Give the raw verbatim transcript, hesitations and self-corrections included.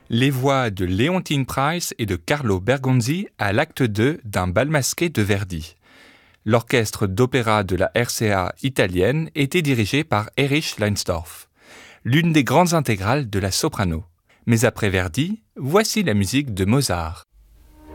Les voix de Leontine Price et de Carlo Bergonzi à l'acte deux d'un bal masqué de Verdi. L'orchestre d'opéra de la R C A italienne était dirigé par Erich Leinsdorf, l'une des grandes intégrales de la soprano. Mais après Verdi, voici la musique de Mozart.